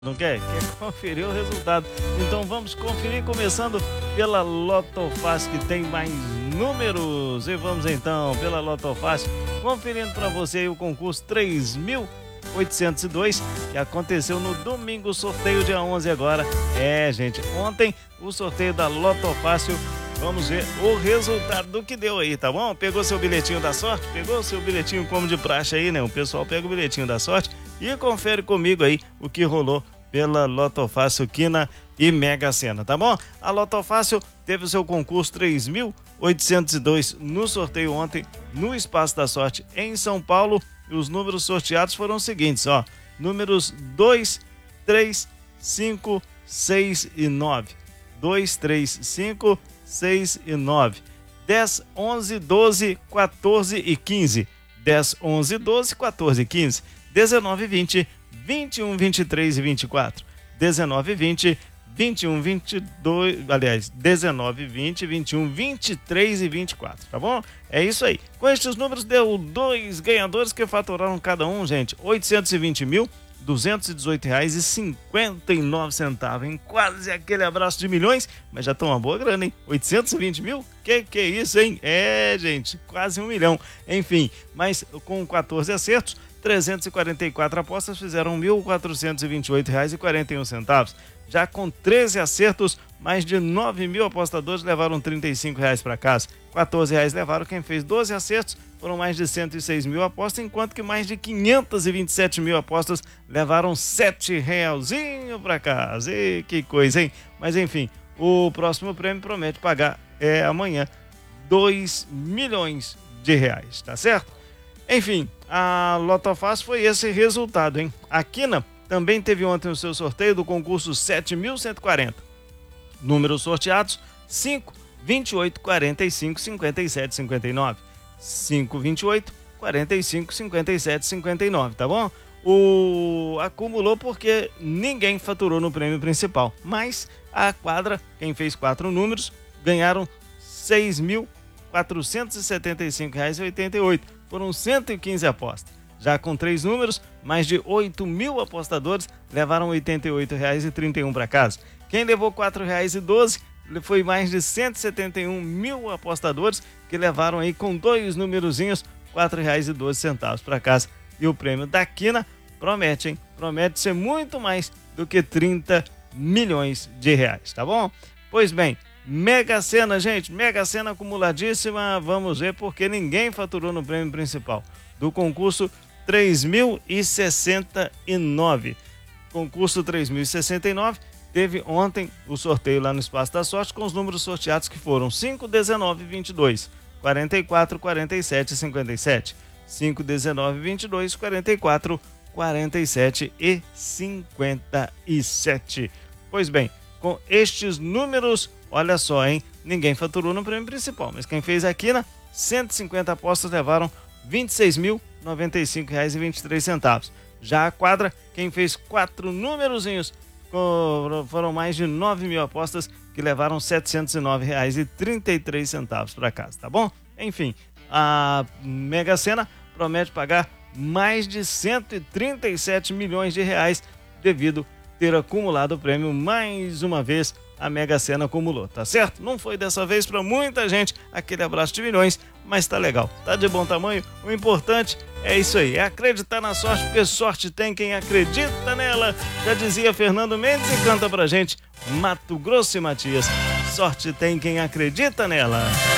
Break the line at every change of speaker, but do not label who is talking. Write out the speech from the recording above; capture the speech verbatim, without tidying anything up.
Não quer? Quer conferir o resultado. Então vamos conferir, começando pela Loto Fácil, que tem mais números. E vamos então pela Loto Fácil, conferindo para você aí o concurso três mil oitocentos e dois, que aconteceu no domingo, sorteio dia onze agora. É, gente, ontem o sorteio da Loto Fácil. Vamos ver o resultado do que deu aí, tá bom? Pegou seu bilhetinho da sorte? Pegou seu bilhetinho como de praxe aí, né? O pessoal pega o bilhetinho da sorte e confere comigo aí o que rolou pela Loto Fácil, Quina e Mega Sena, tá bom? A Loto Fácil teve o seu concurso três mil oitocentos e dois no sorteio ontem no Espaço da Sorte em São Paulo. E os números sorteados foram os seguintes, ó. Números dois, três, cinco, seis e nove. dois, três, cinco, seis e nove. dez, onze, doze, quatorze e quinze. dez, onze, doze, quatorze e quinze. dezenove, vinte, vinte e um, vinte e três e vinte e quatro. dezenove, vinte, vinte e um, vinte e dois, aliás, dezenove, vinte, vinte e um, vinte e três e vinte e quatro, tá bom? É isso aí. Com estes números deu dois ganhadores que faturaram cada um, gente, oitocentos e vinte mil, duzentos e dezoito reais e cinquenta e nove centavos, hein? Quase aquele abraço de milhões, mas já estão uma boa grana, hein? oitocentos e vinte mil? Que que é isso, hein? É, gente, quase um milhão. Enfim, mas com quatorze acertos, trezentas e quarenta e quatro apostas fizeram mil quatrocentos e vinte e oito reais e quarenta e um centavos. Já com treze acertos, mais de nove mil apostadores levaram trinta e cinco reais para casa. quatorze reais levaram quem fez doze acertos, foram mais de cento e seis mil apostas, enquanto que mais de quinhentos e vinte e sete mil apostas levaram sete realzinho para casa. E que coisa, hein? Mas enfim, o próximo prêmio promete pagar é amanhã dois milhões de reais, tá certo? Enfim, a Loto Fácil foi esse resultado, hein? A Quina também teve ontem o seu sorteio do concurso sete mil cento e quarenta. Números sorteados: cinco, vinte e oito, quarenta e cinco, cinquenta e sete, cinquenta e nove. cinco, vinte e oito, quarenta e cinco, cinquenta e sete, cinquenta e nove, tá bom? O acumulou porque ninguém faturou no prêmio principal, mas a quadra, quem fez quatro números, ganharam seis mil quatrocentos e setenta e cinco reais e oitenta e oito. Foram cento e quinze apostas. Já com três números, mais de oito mil apostadores levaram oitenta e oito reais e trinta e um para casa. Quem levou quatro reais e doze foi mais de cento e setenta e um mil apostadores que levaram aí com dois numerozinhos quatro reais e doze centavos para casa. E o prêmio da Quina promete, hein? Promete ser muito mais do que trinta milhões de reais, tá bom? Pois bem, Mega Sena, gente, Mega Sena acumuladíssima, vamos ver porque ninguém faturou no prêmio principal do concurso três mil e sessenta e nove. Concurso três mil e sessenta e nove teve ontem o sorteio lá no Espaço da Sorte com os números sorteados que foram cinco, dezenove, vinte e dois, quarenta e quatro, quarenta e sete e cinquenta e sete. cinco, dezenove, vinte e dois, quarenta e quatro, quarenta e sete e cinquenta e sete. Pois bem, com estes números, olha só, hein? Ninguém faturou no prêmio principal, mas quem fez aqui, né? cento e cinquenta apostas levaram vinte e seis mil, noventa e cinco reais e vinte e três centavos. Já a quadra, quem fez quatro numerozinhos, foram mais de nove mil apostas que levaram setecentos e nove reais e trinta e três centavos para casa, tá bom? Enfim, a Mega Sena promete pagar mais de cento e trinta e sete milhões de reais devido ter acumulado o prêmio mais uma vez. A Mega Sena acumulou, tá certo? Não foi dessa vez para muita gente aquele abraço de milhões, mas tá legal, tá de bom tamanho. O importante é isso aí, é acreditar na sorte, porque sorte tem quem acredita nela. Já dizia Fernando Mendes e canta pra gente Mato Grosso e Matias. Sorte tem quem acredita nela.